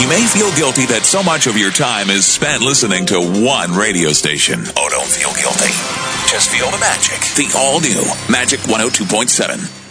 You may feel guilty that so much of your time is spent listening to one radio station. Oh, don't feel guilty. Just feel the magic. The all-new Magic 102.7.